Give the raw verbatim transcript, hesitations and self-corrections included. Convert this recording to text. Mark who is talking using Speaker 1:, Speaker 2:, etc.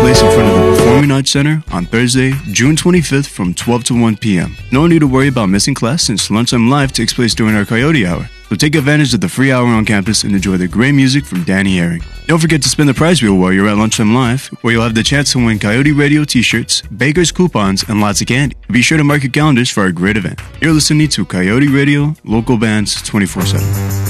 Speaker 1: place in front of the Performing Arts Center on Thursday, June twenty-fifth from twelve to one p.m. No need to worry about missing class since Lunchtime Live takes place during our Coyote Hour. So take advantage of the free hour on campus and enjoy the great music from Danny Herring. Don't forget to spin the prize wheel while you're at Lunchtime Live, where you'll have the chance to win Coyote Radio t-shirts, Baker's coupons, and lots of candy. Be sure to mark your calendars for our great event. You're listening to Coyote Radio, local bands twenty-four seven.